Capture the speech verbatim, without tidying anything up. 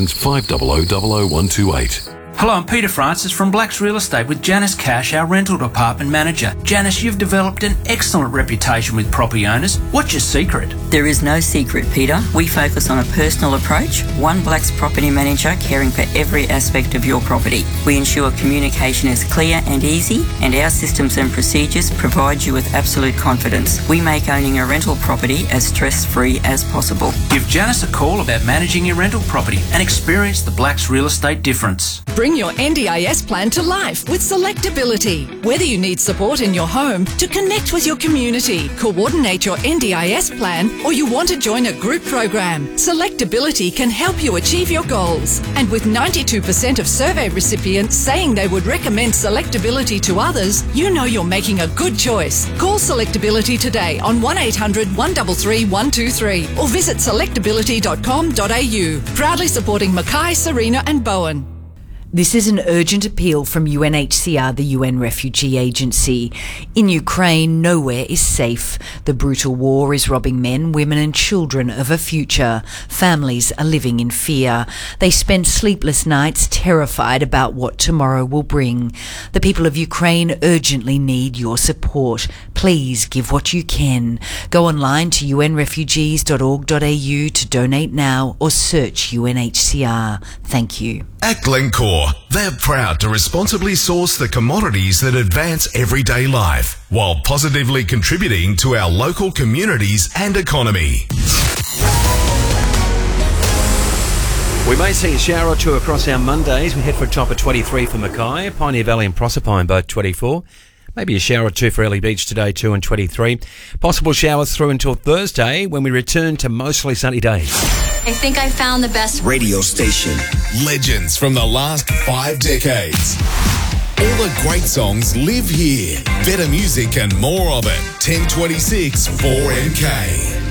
five zero zero zero zero one two eight. Hello, I'm Peter Francis from Blacks Real Estate with Janice Cash, our rental department manager. Janice, you've developed an excellent reputation with property owners. What's your secret? There is no secret, Peter. We focus on a personal approach, one Blacks property manager caring for every aspect of your property. We ensure communication is clear and easy, and our systems and procedures provide you with absolute confidence. We make owning a rental property as stress-free as possible. Give Janice a call about managing your rental property and experience the Blacks Real Estate difference. Bring your N D I S plan to life with Selectability. Whether you need support in your home to connect with your community, coordinate your N D I S plan, or you want to join a group program, Selectability can help you achieve your goals. And with ninety-two percent of survey recipients saying they would recommend Selectability to others, you know you're making a good choice. Call Selectability today on one eight hundred, one three three, one two three or visit selectability dot com dot a u. Proudly supporting Mackay, Serena and Bowen. This is an urgent appeal from U N H C R, the U N Refugee Agency. In Ukraine, nowhere is safe. The brutal war is robbing men, women and children of a future. Families are living in fear. They spend sleepless nights terrified about what tomorrow will bring. The people of Ukraine urgently need your support. Please give what you can. Go online to u n refugees dot org dot a u to donate now or search U N H C R. Thank you. At Glencore, they're proud to responsibly source the commodities that advance everyday life while positively contributing to our local communities and economy. We may see a shower or two across our Mondays. We head for a top of twenty-three for Mackay, Pioneer Valley and Proserpine both twenty-four. Maybe a shower or two for Early Beach today, two and twenty-three. Possible showers through until Thursday when we return to mostly sunny days. I think I found the best radio station. Legends from the last five decades. All the great songs live here. Better music and more of it. ten twenty-six four M K.